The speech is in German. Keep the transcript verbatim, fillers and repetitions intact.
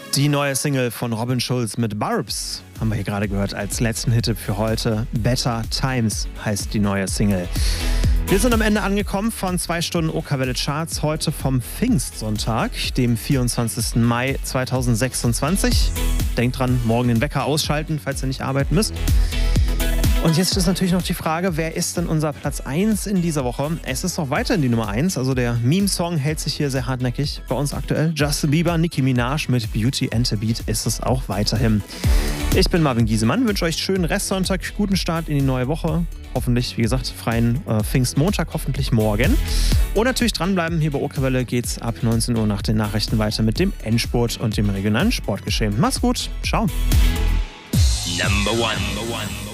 Die neue Single von Robin Schulz mit Barbs haben wir hier gerade gehört als letzten Hit für heute. Better Times heißt die neue Single. Wir sind am Ende angekommen von zwei Stunden Okerwelle Charts, heute vom Pfingstsonntag, dem vierundzwanzigsten Mai zweitausendsechsundzwanzig. Denkt dran, morgen den Wecker ausschalten, falls ihr nicht arbeiten müsst. Und jetzt ist natürlich noch die Frage, wer ist denn unser Platz eins in dieser Woche? Es ist auch weiterhin die Nummer eins, also der Meme-Song hält sich hier sehr hartnäckig bei uns aktuell. Justin Bieber, Nicki Minaj mit Beauty and the Beat ist es auch weiterhin. Ich bin Marvin Giesemann, wünsche euch schönen Restsonntag, guten Start in die neue Woche. Hoffentlich, wie gesagt, freien äh, Pfingstmontag, hoffentlich morgen. Und natürlich dranbleiben, hier bei Okerwelle geht's ab neunzehn Uhr nach den Nachrichten weiter mit dem Endspurt und dem regionalen Sportgeschehen. Macht's gut, ciao. Number one. Number one.